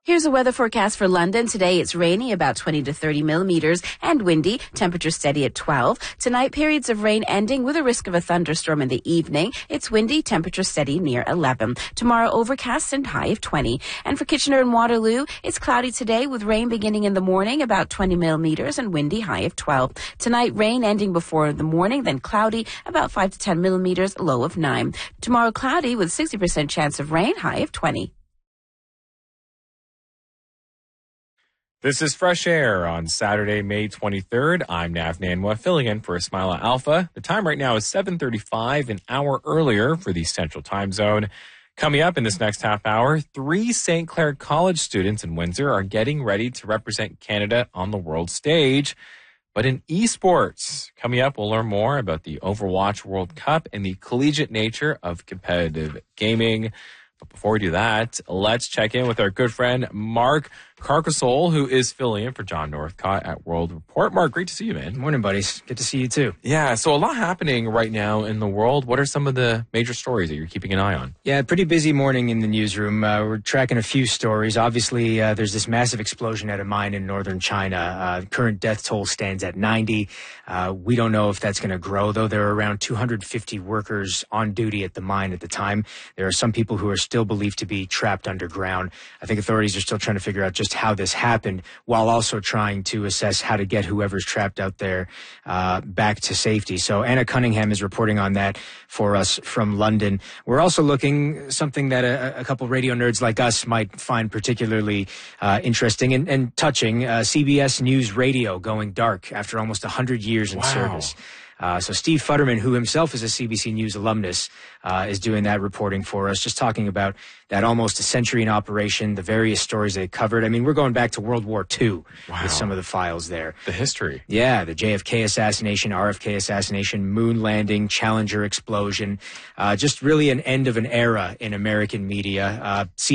Here's a weather forecast for London. Today it's rainy, about 20 to 30 millimeters, and windy, temperature steady at 12. Tonight, periods of rain ending with a risk of a thunderstorm in the evening. It's windy, temperature steady near 11. Tomorrow, overcast and high of 20. And for Kitchener and Waterloo, it's cloudy today with rain beginning in the morning, about 20 millimeters, and windy, high of 12. Tonight, rain ending before the morning, then cloudy, about 5 to 10 millimeters, low of 9. Tomorrow, cloudy with 60% chance of rain, high of 20. This is Fresh Air on Saturday, May 23rd. I'm Nav Nanwa, filling in for Ismaila Alpha. The time right now is 7:35, an hour earlier for the Central Time Zone. Coming up in this next half hour, 3 St. Clair College students in Windsor are getting ready to represent Canada on the world stage. But in esports, coming up, we'll learn more about the Overwatch World Cup and the collegiate nature of competitive gaming. But before we do that, let's check in with our good friend Mark Carcassole, who is filling in for John Northcott at World Report. Mark, great to see you, man. Morning, buddies. Good to see you, too. Yeah, so a lot happening right now in the world. What are some of the major stories that you're keeping an eye on? Yeah, pretty busy morning in the newsroom. We're tracking a few stories. Obviously, there's this massive explosion at a mine in northern China. Current death toll stands at 90. We don't know if that's going to grow, though. There are around 250 workers on duty at the mine at the time. There are some people who are still believed to be trapped underground. I think authorities are still trying to figure out just how this happened, while also trying to assess how to get whoever's trapped out there back to safety. So Anna Cunningham is reporting on that for us from London. We're also looking something that a couple radio nerds like us might find particularly interesting and touching. CBS News Radio going dark after almost 100 years in service. So Steve Futterman, who himself is a CBC News alumnus, is doing that reporting for us, just talking about that almost a century in operation, the various stories they covered. I mean, we're going back to World War II with some of the files there. The history. Yeah, the JFK assassination, RFK assassination, moon landing, Challenger explosion, just really an end of an era in American media.